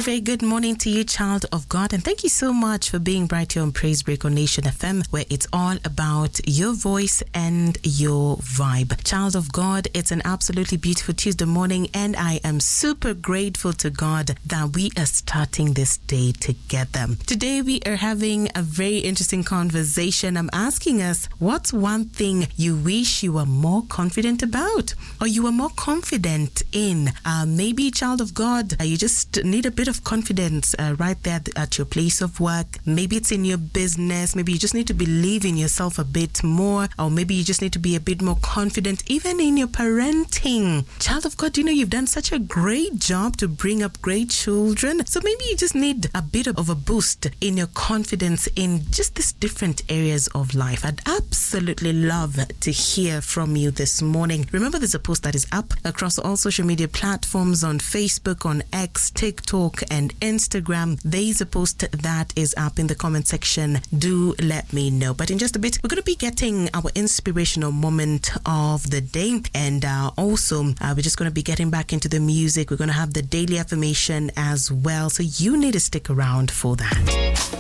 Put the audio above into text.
very good morning to you, child of God, and thank you so much for being right here on Praise Break on Nation FM, where it's all about your voice and your vibe. Child of God, it's an absolutely beautiful Tuesday morning, and I am super grateful to God that we are starting this day together. Today we are having a very interesting conversation. I'm asking us, what's one thing you wish you were more confident about, or you were more confident in? Maybe, child of God, you just need a bit of confidence right there at your place of work. Maybe it's in your business. Maybe you just need to believe in yourself a bit more, or maybe you just need to be a bit more confident even in your parenting. Child of God, you've done such a great job to bring up great children. So maybe you just need a bit of a boost in your confidence in just these different areas of life. I'd absolutely love to hear from you this morning. Remember, there's a post that is up across all social media platforms on Facebook, on X, TikTok, and Instagram. There's a post that is up in the comment section. Do let me know. But in just a bit, we're going to be getting our inspirational moment of the day, and also we're just going to be getting back into the music. We're going to have the daily affirmation as well, so you need to stick around for that.